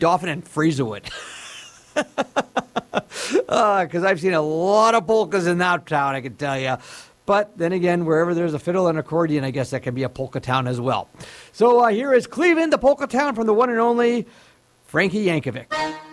Dauphin and Friesauwood. Because I've seen a lot of polkas in that town, I can tell you. But then again, wherever there's a fiddle and accordion, I guess that can be a polka town as well. So here is Cleveland, the polka town, from the one and only Frankie Yankovic.